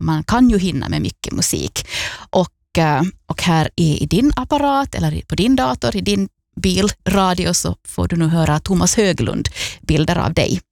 man kan ju hinna med mycket musik. Och här i din apparat eller på din dator, i din bilradio, så får du nu höra Thomas Höglund, bilder av dig.